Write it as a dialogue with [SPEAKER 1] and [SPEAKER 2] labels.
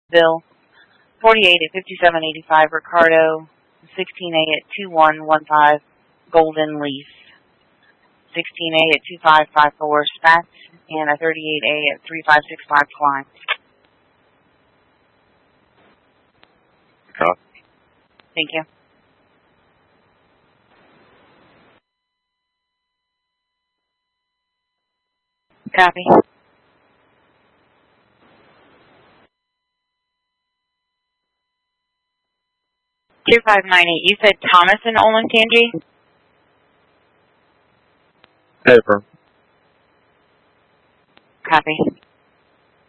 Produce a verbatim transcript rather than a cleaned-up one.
[SPEAKER 1] Bill. forty-eight at fifty-seven eighty-five Ricardo. sixteen A at two one one five Golden Leaf. sixteen A at two five five four Spats. And a thirty-eight A at three five six five Klein.
[SPEAKER 2] Copy.
[SPEAKER 1] Thank you. Copy. two five nine eight. You said Thomas and Olentangy?
[SPEAKER 2] Paper.
[SPEAKER 1] Copy.